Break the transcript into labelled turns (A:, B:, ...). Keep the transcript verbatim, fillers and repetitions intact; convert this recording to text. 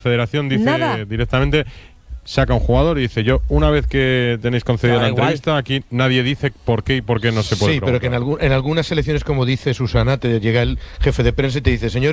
A: Federación dice
B: Nada.
A: directamente, saca un jugador y dice, yo una vez que tenéis concedida
C: Da
A: la
C: igual.
A: entrevista, aquí nadie dice por qué y por qué no se puede
D: Sí, pero que en,
A: preguntar.
D: algún- en algunas selecciones, como dice Susana, te llega el jefe de prensa y te dice, señor